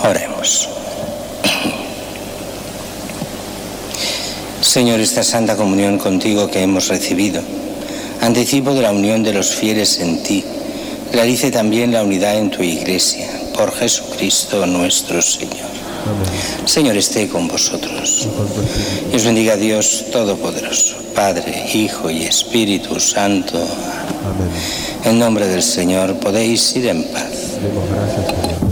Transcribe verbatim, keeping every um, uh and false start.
Oremos. Señor, esta santa comunión contigo que hemos recibido, anticipo de la unión de los fieles en ti, realice también la unidad en tu Iglesia, por Jesucristo nuestro Señor. Amén. Señor, esté con vosotros. Y os bendiga Dios Todopoderoso, Padre, Hijo y Espíritu Santo. Amén. En nombre del Señor podéis ir en paz. Demos gracias a Dios.